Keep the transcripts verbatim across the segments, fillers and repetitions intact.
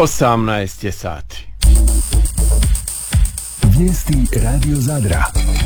osamnaest je sati. Vijesti Radio Zadra.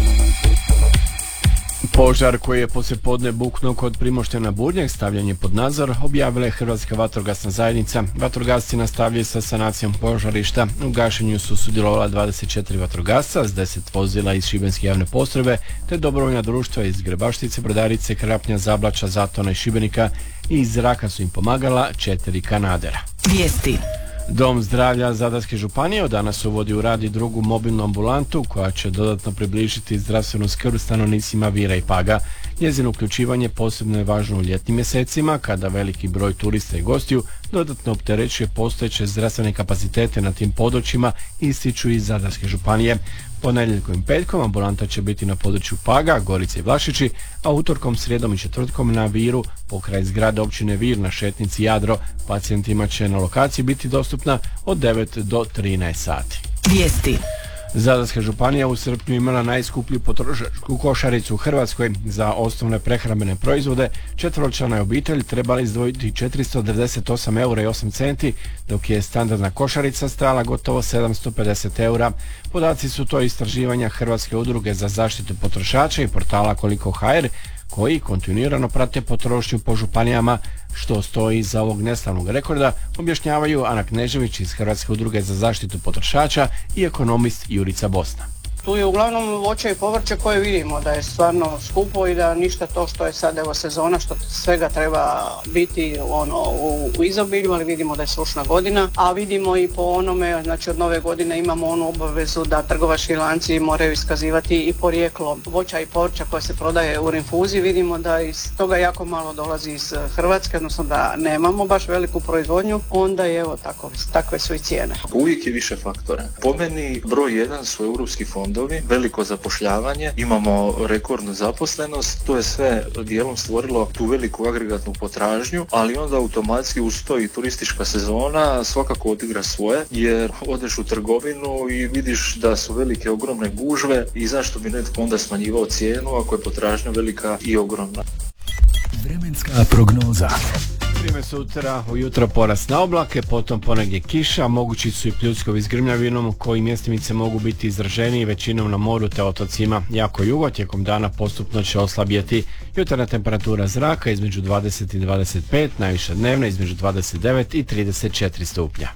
Požar koji je poslijepodne buknuo kod Primoštena Burnjeg stavljen je pod nadzor, objavila je Hrvatska vatrogasna zajednica. Vatrogasci nastavljaju sa sanacijom požarišta. U gašenju su sudjelovala dvadeset četiri vatrogasca s deset vozila iz Šibenske javne postrojbe te dobrovoljna društva iz Grebaštice, Brodarice, Krapnja, Zablača, Zatona i Šibenika, i iz zraka su im pomagala četiri kanadera. Vijesti. Dom zdravlja Zadarske županije od danas uvodi u rad i drugu mobilnu ambulantu koja će dodatno približiti zdravstvenu skrb stanovnicima Vira i Paga. Njezino uključivanje posebno je važno u ljetnim mjesecima kada veliki broj turista i gostiju dodatno opterećuje postojeće zdravstvene kapacitete na tim područjima, ističu iz Zadarske županije. Ponedjeljkom i petkom ambulanta će biti na području Paga, Gorice i Vlašići, a utorkom, srijedom i četvrtkom na Viru, pokraj zgrade općine Vir na šetnici Jadro. Pacijentima će na lokaciji biti dostupna od devet do trinaest sati. Vijesti. Zadarska županija u srpnju imala najskuplju potrošačku košaricu u Hrvatskoj. Za osnovne prehrambene proizvode četveročlana obitelj trebala izdvojiti četiristo devedeset osam eura i osam centi, dok je standardna košarica stajala gotovo sedamsto pedeset eura. Podaci su to istraživanja Hrvatske udruge za zaštitu potrošača i portala Koliko ha er, koji kontinuirano prate potrošnju po županijama. Što stoji iza ovog neslavnog rekorda, objašnjavaju Ana Knežević iz Hrvatske udruge za zaštitu potrošača i ekonomist Jurica Bosna. Tu je uglavnom voće i povrće koje vidimo da je stvarno skupo i da ništa to što je sad evo sezona, što svega treba biti ono u, u izobilju, ali vidimo da je sušna godina, a vidimo i po onome, znači od nove godine imamo onu obavezu da trgovački lanci moraju iskazivati i porijeklo voća i povrća koje se prodaje u rinfuzi. Vidimo da iz toga jako malo dolazi iz Hrvatske, odnosno da nemamo baš veliku proizvodnju, onda je evo tako, takve su i cijene. Uvijek je više faktora. Po meni broj jedan su europski fondovi, veliko zapošljavanje, imamo rekordnu zaposlenost, to je sve dijelom stvorilo tu veliku agregatnu potražnju, ali onda automatski uz to i turistička sezona svakako odigra svoje, jer odeš u trgovinu i vidiš da su velike ogromne gužve i zašto bi netko onda smanjivao cijenu ako je potražnja velika i ogromna. Vremenska prognoza. Vrijeme sutra, ujutro porast na oblake, potom ponegdje kiša, mogući su i pljuskovi s grmljavinom koji mjestimice mogu biti izraženiji većinom na moru te otocima. Jako jugo tijekom dana postupno će oslabjeti. Jutarnja temperatura zraka između dvadeset i dvadeset pet, najviša dnevna između dvadeset devet i trideset četiri stupnja.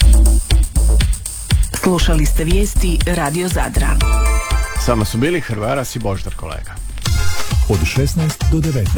Slušali ste vijesti Radio Zadra. Sama su bili Hrvaras i Boždar kolega. Od šesnaest do devetnaest.